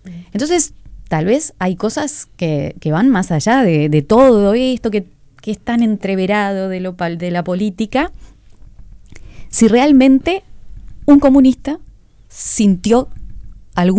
Entonces, tal vez hay cosas que van más allá de todo esto que es tan entreverado de la política. Si realmente un comunista sintió